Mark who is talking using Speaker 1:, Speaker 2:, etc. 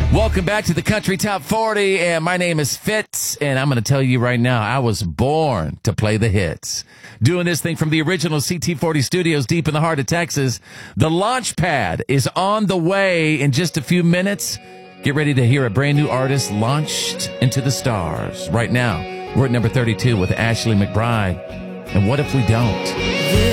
Speaker 1: Welcome back to the Country Top 40, and my name is Fitz, and I'm going to tell you right now, I was born to play the hits. Doing this thing from the original CT40 studios deep in the heart of Texas. The launch pad is on the way in just a few minutes. Get ready to hear a brand new artist launched into the stars. Right now, we're at number 32 with Ashley McBryde. And what if we don't?